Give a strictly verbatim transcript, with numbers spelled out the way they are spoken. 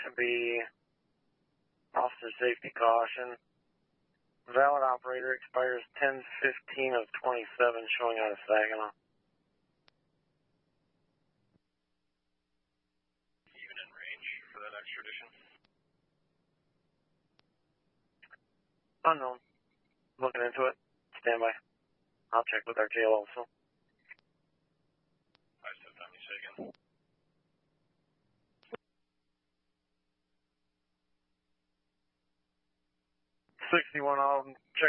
to be officer safety caution. Valid operator expires ten fifteen of twenty-seven, showing out of Saginaw. Even in range for that extradition? Unknown. Looking into it. Stand by. I'll check with our jail also. I said that mistaken. sixty-one, I'll check